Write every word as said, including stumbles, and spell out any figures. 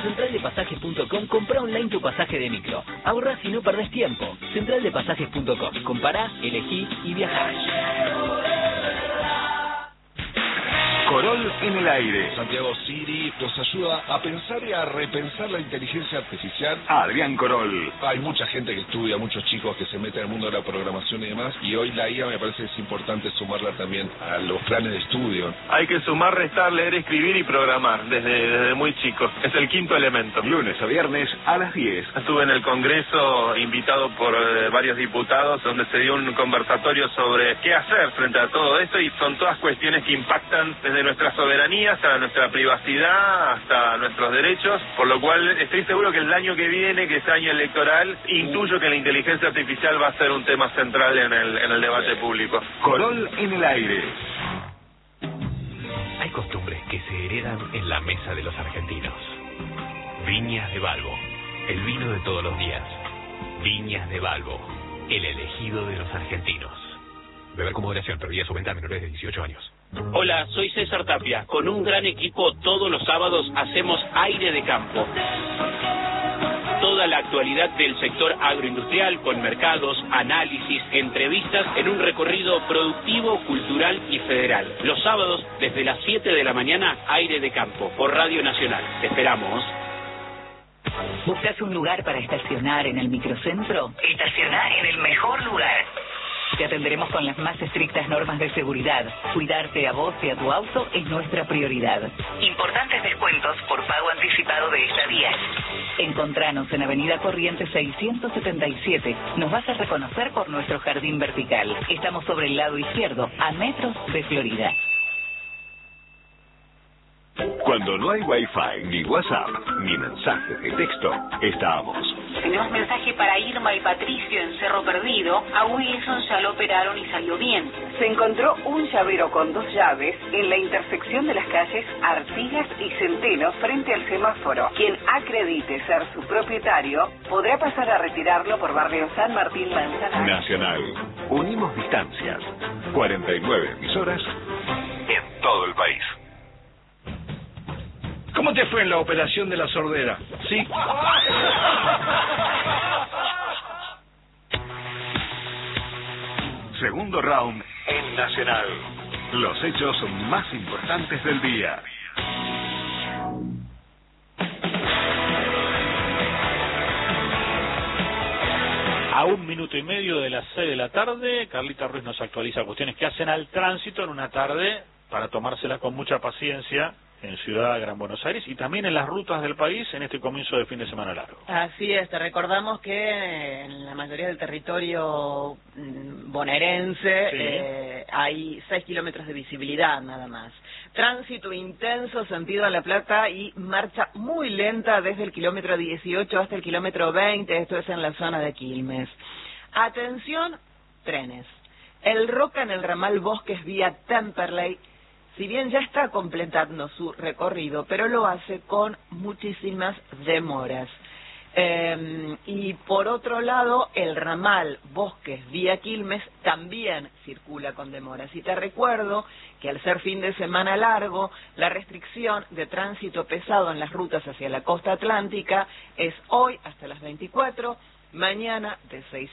central de pasajes punto com, comprá online tu pasaje de micro. Ahorrás y no perdés tiempo. central de pasajes punto com. Compará, elegí y viajá. Corol en el aire. Santiago City nos ayuda a pensar y a repensar la inteligencia artificial. Adrián Corol. Hay mucha gente que estudia, muchos chicos que se meten al mundo de la programación y demás, y hoy la I A me parece que es importante sumarla también a los planes de estudio. Hay que sumar, restar, leer, escribir y programar desde, desde muy chicos. Es el quinto elemento. Lunes a viernes a las diez. Estuve en el Congreso invitado por eh, varios diputados donde se dio un conversatorio sobre qué hacer frente a todo esto, y son todas cuestiones que impactan desde nuestra soberanía hasta nuestra privacidad, hasta nuestros derechos, por lo cual estoy seguro que el año que viene, que es año electoral, intuyo que la inteligencia artificial va a ser un tema central en el, en el debate público. Corol en el aire. Hay costumbres que se heredan en la mesa de los argentinos. Viñas de Balbo, el vino de todos los días. Viñas de Balbo, el elegido de los argentinos. Beber con moderación, prohibida su venta a menores de dieciocho años. Hola, soy César Tapia. Con un gran equipo todos los sábados hacemos Aire de Campo. Toda la actualidad del sector agroindustrial con mercados, análisis, entrevistas en un recorrido productivo, cultural y federal. Los sábados desde las siete de la mañana, Aire de Campo por Radio Nacional. Te esperamos. ¿Buscas un lugar para estacionar en el microcentro? Estacionar en el mejor lugar. Te atenderemos con las más estrictas normas de seguridad. Cuidarte a vos y a tu auto es nuestra prioridad. Importantes descuentos por pago anticipado de estadías. Encontranos en Avenida Corrientes seiscientos setenta y siete. Nos vas a reconocer por nuestro jardín vertical. Estamos sobre el lado izquierdo, a metros de Florida. Cuando no hay Wi-Fi, ni WhatsApp, ni mensajes de texto, estamos. Tenemos mensaje para Irma y Patricio en Cerro Perdido. A Wilson ya lo operaron y salió bien. Se encontró un llavero con dos llaves en la intersección de las calles Artigas y Centeno frente al semáforo. Quien acredite ser su propietario podrá pasar a retirarlo por barrio San Martín Manzanares. Nacional. Unimos distancias. cuarenta y nueve emisoras en todo el país. ¿Cómo te fue en la operación de la sordera? ¿Sí? Segundo round en Nacional. Los hechos más importantes del día. A un minuto y medio de las seis de la tarde, Carlita Ruiz nos actualiza cuestiones que hacen al tránsito en una tarde para tomársela con mucha paciencia en Ciudad Gran Buenos Aires y también en las rutas del país en este comienzo de fin de semana largo. Así es, te recordamos que en la mayoría del territorio bonaerense sí. eh, hay seis kilómetros de visibilidad nada más. Tránsito intenso sentido a La Plata y marcha muy lenta desde el kilómetro dieciocho hasta el kilómetro veinte, esto es en la zona de Quilmes. Atención, trenes. El Roca en el ramal Bosques vía Temperley, si bien ya está completando su recorrido, pero lo hace con muchísimas demoras. Eh, y por otro lado, el ramal Bosques vía Quilmes también circula con demoras. Y te recuerdo que al ser fin de semana largo, la restricción de tránsito pesado en las rutas hacia la costa atlántica es hoy hasta las veinticuatro, mañana de seis